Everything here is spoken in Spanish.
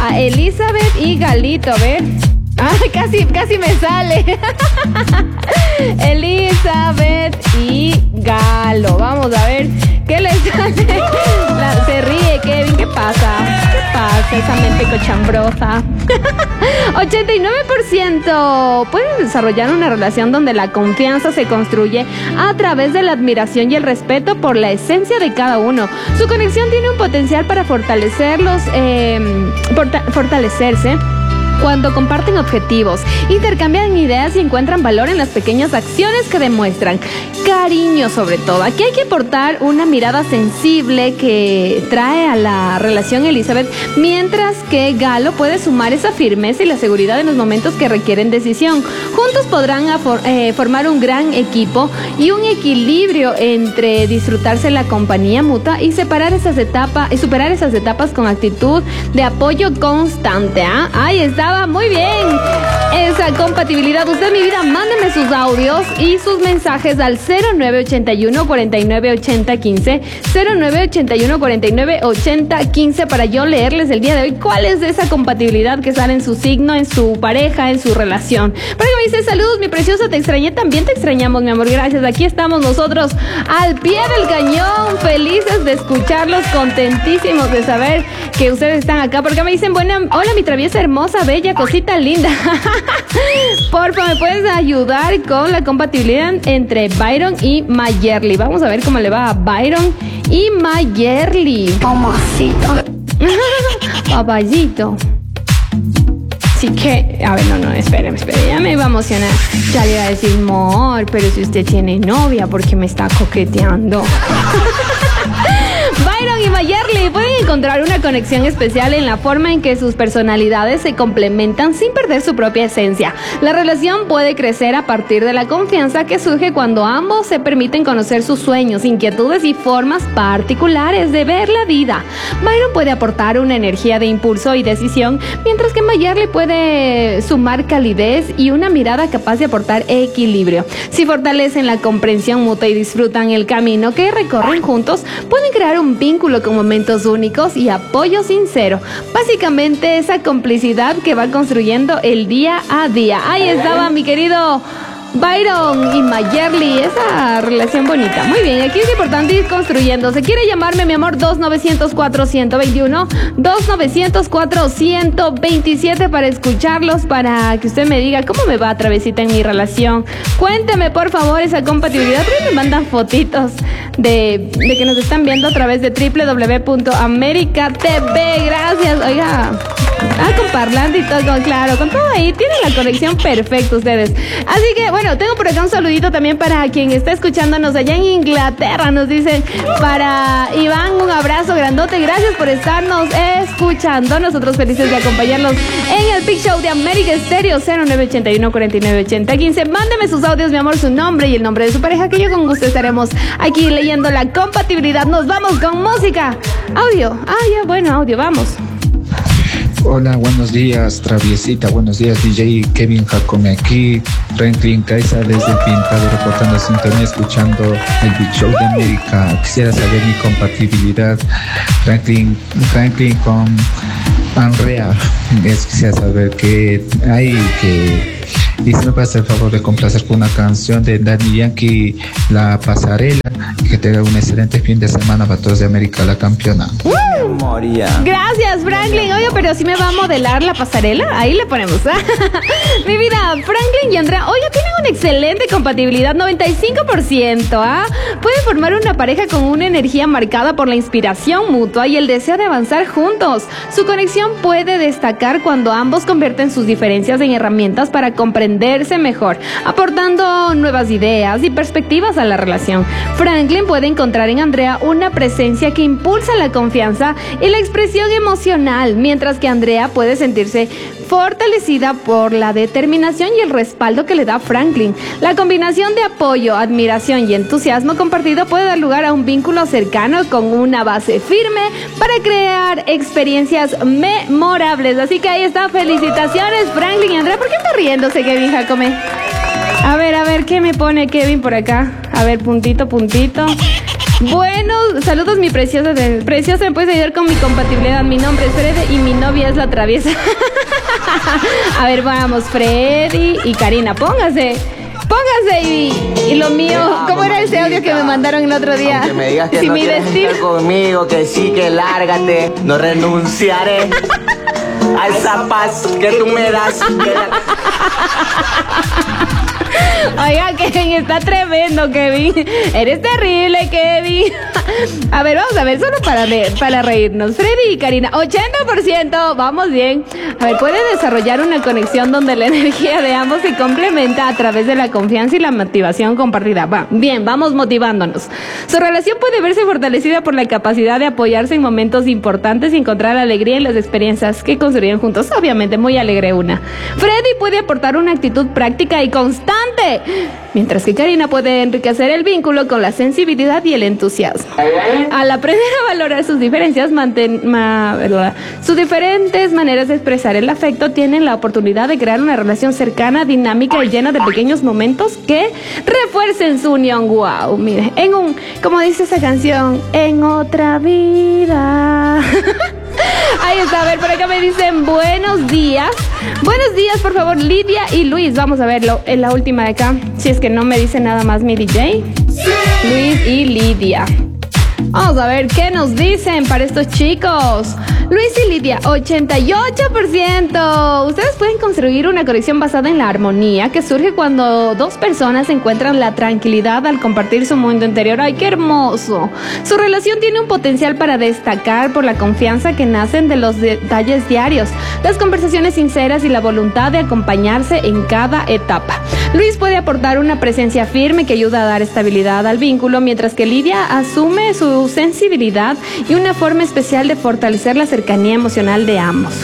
a Elizabeth y Galito. A ver. Ah, casi me sale. Elizabeth y Galo. Vamos a ver qué les sale. Se ríe Kevin. ¿Qué pasa? Esa mente cochambrosa. 89% pueden desarrollar una relación donde la confianza se construye a través de la admiración y el respeto por la esencia de cada uno. Su conexión tiene un potencial para fortalecerse cuando comparten objetivos, intercambian ideas y encuentran valor en las pequeñas acciones que demuestran cariño, sobre todo. Aquí hay que aportar una mirada sensible que trae a la relación Elizabeth, mientras que Galo puede sumar esa firmeza y la seguridad en los momentos que requieren decisión. Juntos podrán formar un gran equipo y un equilibrio entre disfrutarse la compañía mutua y superar esas etapas con actitud de apoyo constante. Ahí estaba, muy bien. Esa compatibilidad. Usted, mi vida, mándeme sus audios y sus mensajes al 0981 49 80 15, 0981 49 80 15 para yo leerles el día de hoy cuál es esa compatibilidad que sale en su signo, en su pareja, en su relación. Para que me dice, saludos mi preciosa, te extrañé, también te extrañamos mi amor, gracias. Aquí estamos nosotros al pie del cañón, felices de escucharlos, contentísimos de saber que ustedes están acá. Porque me dicen, hola mi traviesa hermosa, bella, cosita linda. Porfa, ¿me puedes ayudar con la compatibilidad entre Byron y Mayerly? Vamos a ver cómo le va a Byron y Mayerly. Mamacita. Papayito. Así que, a ver, no, espere, ya me iba a emocionar. Ya le iba a decir, amor, pero si usted tiene novia, ¿por qué me está coqueteando? Byron y Mayerly pueden encontrar una conexión especial en la forma en que sus personalidades se complementan sin perder su propia esencia. La relación puede crecer a partir de la confianza que surge cuando ambos se permiten conocer sus sueños, inquietudes y formas particulares de ver la vida. Byron puede aportar una energía de impulso y decisión, mientras que Mayerly puede sumar calidez y una mirada capaz de aportar equilibrio. Si fortalecen la comprensión mutua y disfrutan el camino que recorren juntos, pueden crear un vínculo con momentos únicos y apoyo sincero. Básicamente esa complicidad que va construyendo el día a día. Ahí estaba mi querido Byron y Mayerly, esa relación bonita. Muy bien, aquí es importante ir construyendo. ¿Se quiere llamarme, mi amor? 2904-121, 2904-127 para escucharlos, para que usted me diga cómo me va, travesita, en mi relación. Cuénteme, por favor, esa compatibilidad. Me mandan fotitos de que nos están viendo a través de www.americatv. Gracias, oiga. Con parlante y todo, claro, con todo ahí, tienen la conexión perfecta ustedes. Así que, bueno, tengo por acá un saludito también para quien está escuchándonos allá en Inglaterra. Nos dicen, para Iván, un abrazo grandote, gracias por estarnos escuchando. Nosotros felices de acompañarlos en el Big Show de América Estéreo. 0981 49 80 15. Mándeme sus audios, mi amor, su nombre y el nombre de su pareja, que yo con gusto estaremos aquí leyendo la compatibilidad. Nos vamos con música. Audio, audio, vamos. Hola, buenos días, traviesita, buenos días, DJ Kevin Jacome aquí, Franklin Caiza desde el Pintado, reportando sintonía, escuchando el Big Show de América. Quisiera saber mi compatibilidad, Franklin con Andrea. Quisiera saber qué hay, y si me puede hacer el favor de complacer con una canción de Daddy Yankee, La Pasarela, y que tenga un excelente fin de semana para todos de América, la campeona. Gracias, Franklin. Oye, pero si me va a modelar la pasarela, ahí le ponemos. Mi vida, Franklin y Andrea, oye, tienen una excelente compatibilidad, 95%. Pueden formar una pareja con una energía marcada por la inspiración mutua y el deseo de avanzar juntos. Su conexión puede destacar cuando ambos convierten sus diferencias en herramientas para comprenderse mejor, aportando nuevas ideas y perspectivas a la relación. Franklin puede encontrar en Andrea una presencia que impulsa la confianza y la expresión emocional, mientras que Andrea puede sentirse fortalecida por la determinación y el respaldo que le da Franklin. La combinación de apoyo, admiración y entusiasmo compartido puede dar lugar a un vínculo cercano con una base firme para crear experiencias memorables. Así que ahí está, felicitaciones, Franklin y Andrea. ¿Por qué está riéndose, Kevin Jacome? A ver, ¿qué me pone Kevin por acá? A ver, puntito. Bueno, saludos mi preciosa. Preciosa, ¿me puedes ayudar con mi compatibilidad? Mi nombre es Freddy y mi novia es la traviesa. A ver, vamos, Freddy y Karina, póngase y lo mío, ¿cómo era ese audio que me mandaron el otro día? Que me digas que si no mi quieres destino... estar conmigo, que sí, que lárgate, no renunciaré a esa paz que tú me das. Oiga, Kevin, está tremendo, Kevin. Eres terrible, Kevin. A ver, vamos a ver, solo para reírnos. Freddy y Karina, 80%, vamos bien. A ver, puede desarrollar una conexión donde la energía de ambos se complementa a través de la confianza y la motivación compartida. Bien, vamos motivándonos. Su relación puede verse fortalecida por la capacidad de apoyarse en momentos importantes y encontrar alegría en las experiencias que construyen juntos. Obviamente, muy alegre una. Freddy puede aportar una actitud práctica y constante, mientras que Karina puede enriquecer el vínculo con la sensibilidad y el entusiasmo. Al aprender a valorar sus diferencias, sus diferentes maneras de expresar el afecto, tienen la oportunidad de crear una relación cercana, dinámica y llena de pequeños momentos que refuercen su unión. Wow, mire, como dice esa canción, en otra vida. Ahí está, a ver, por acá me dicen buenos días. Buenos días, por favor, Lidia y Luis. Vamos a verlo en la última de acá. Si es que no me dice nada más mi DJ. Sí. Luis y Lidia. Vamos a ver qué nos dicen para estos chicos. Luis y Lidia, 88%. Ustedes pueden construir una conexión basada en la armonía que surge cuando dos personas encuentran la tranquilidad al compartir su mundo interior. ¡Ay, qué hermoso! Su relación tiene un potencial para destacar por la confianza que nacen de los detalles diarios, las conversaciones sinceras y la voluntad de acompañarse en cada etapa. Luis puede aportar una presencia firme que ayuda a dar estabilidad al vínculo, mientras que Lidia asume su sensibilidad y una forma especial de fortalecer la cercanía emocional de ambos.